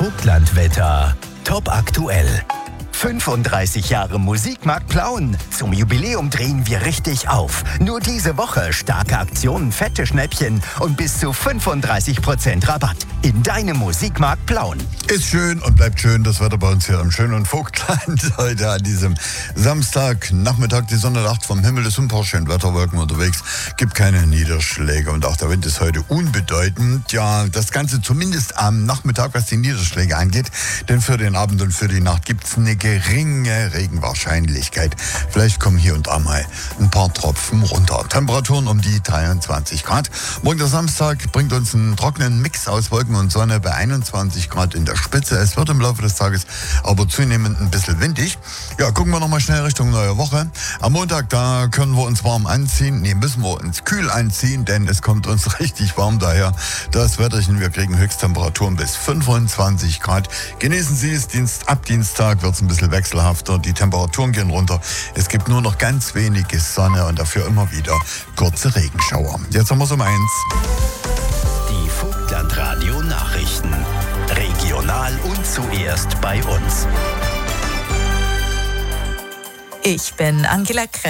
Vogtlandwetter. Top aktuell. 35 Jahre Musikmarkt Plauen. Zum Jubiläum drehen wir richtig auf. Nur diese Woche starke Aktionen, fette Schnäppchen und bis zu 35% Rabatt in deinem Musikmarkt Plauen. Ist schön und bleibt schön das Wetter bei uns hier im schönen Vogtland. Heute an diesem Samstagnachmittag. Die Sonne lacht vom Himmel, ist ein paar schöne Wetterwolken unterwegs. Gibt keine Niederschläge und auch der Wind ist heute unbedeutend. Ja, das Ganze zumindest am Nachmittag, was die Niederschläge angeht. Denn für den Abend und für die Nacht gibt es eine geringe Regenwahrscheinlichkeit. Vielleicht kommen hier und da mal ein paar Tropfen runter. Temperaturen um die 23 Grad. Morgen der Samstag bringt uns einen trockenen Mix aus Wolken und Sonne bei 21 Grad in der Spitze. Es wird im Laufe des Tages aber zunehmend ein bisschen windig. Ja, gucken wir nochmal schnell Richtung neue Woche. Am Montag, da können wir uns warm anziehen. Müssen wir uns kühl anziehen, denn es kommt uns richtig warm daher. Das Wetterchen, wir kriegen Höchsttemperaturen bis 25 Grad. Genießen Sie es, ab Dienstag wird es ein bisschen wechselhafter. Die Temperaturen gehen runter. Es gibt nur noch ganz wenige Sonne und dafür immer wieder kurze Regenschauer. Jetzt haben wir es um 1. Die Vogtlandradio Nachrichten. Regional und zuerst bei uns. Ich bin Angela Kress.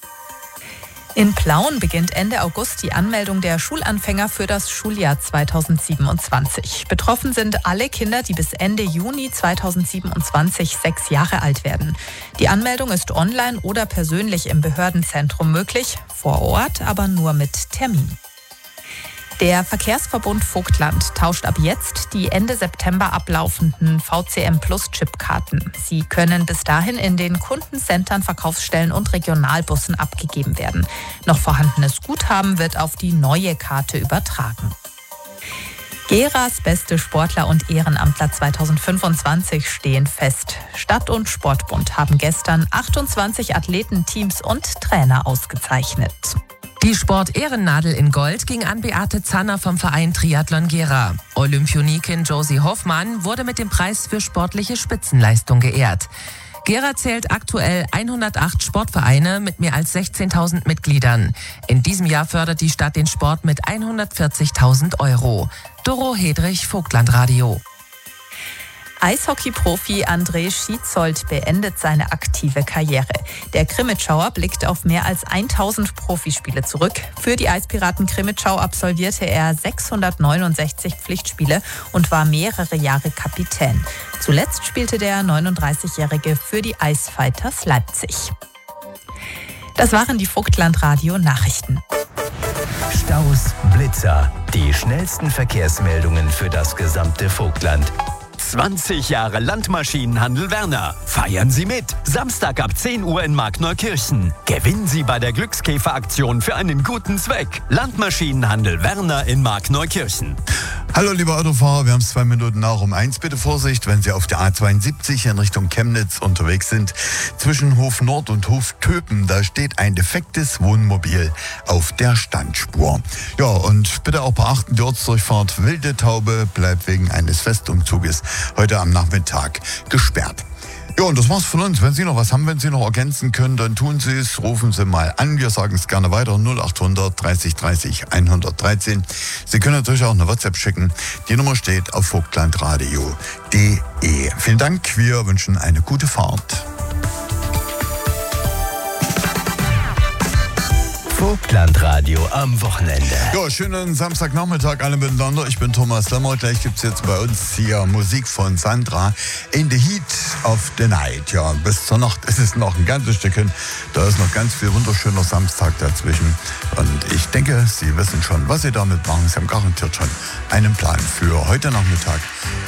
In Plauen beginnt Ende August die Anmeldung der Schulanfänger für das Schuljahr 2027. Betroffen sind alle Kinder, die bis Ende Juni 2027 6 Jahre alt werden. Die Anmeldung ist online oder persönlich im Behördenzentrum möglich, vor Ort aber nur mit Termin. Der Verkehrsverbund Vogtland tauscht ab jetzt die Ende September ablaufenden VCM-Plus-Chipkarten. Sie können bis dahin in den Kundencentern, Verkaufsstellen und Regionalbussen abgegeben werden. Noch vorhandenes Guthaben wird auf die neue Karte übertragen. Geras beste Sportler und Ehrenamtler 2025 stehen fest. Stadt- und Sportbund haben gestern 28 Athleten, Teams und Trainer ausgezeichnet. Die Sport-Ehrennadel in Gold ging an Beate Zanner vom Verein Triathlon Gera. Olympionikin Josie Hoffmann wurde mit dem Preis für sportliche Spitzenleistung geehrt. Gera zählt aktuell 108 Sportvereine mit mehr als 16.000 Mitgliedern. In diesem Jahr fördert die Stadt den Sport mit 140.000 €. Doro Hedrich, Vogtlandradio. Eishockey-Profi André Schietzold beendet seine aktive Karriere. Der Krimitschauer blickt auf mehr als 1000 Profispiele zurück. Für die Eispiraten Krimitschau absolvierte er 669 Pflichtspiele und war mehrere Jahre Kapitän. Zuletzt spielte der 39-Jährige für die Eisfighters Leipzig. Das waren die Vogtlandradio-Nachrichten. Staus, Blitzer. Die schnellsten Verkehrsmeldungen für das gesamte Vogtland. 20 Jahre Landmaschinenhandel Werner. Feiern Sie mit. Samstag ab 10 Uhr in Markneukirchen. Gewinnen Sie bei der Glückskäferaktion für einen guten Zweck. Landmaschinenhandel Werner in Markneukirchen. Hallo liebe Autofahrer, wir haben es 2 Minuten nach um 1. Bitte Vorsicht, wenn Sie auf der A72 in Richtung Chemnitz unterwegs sind. Zwischen Hof Nord und Hof Töpen, da steht ein defektes Wohnmobil auf der Standspur. Ja, und bitte auch beachten, die Ortsdurchfahrt Wilde Taube bleibt wegen eines Festumzuges heute am Nachmittag gesperrt. Ja, und das war's von uns. Wenn Sie noch was haben, wenn Sie noch ergänzen können, dann tun Sie es, rufen Sie mal an. Wir sagen es gerne weiter, 0800 30 30 113. Sie können natürlich auch eine WhatsApp schicken. Die Nummer steht auf vogtlandradio.de. Vielen Dank, wir wünschen eine gute Fahrt. Vogtlandradio am Wochenende. Ja, schönen Samstagnachmittag alle miteinander. Ich bin Thomas Lemmer. Gleich gibt es jetzt bei uns hier Musik von Sandra. In the Heat of the Night. Ja, bis zur Nacht ist es noch ein ganzes Stückchen. Da ist noch ganz viel wunderschöner Samstag dazwischen. Und ich denke, Sie wissen schon, was Sie damit machen. Sie haben garantiert schon einen Plan für heute Nachmittag.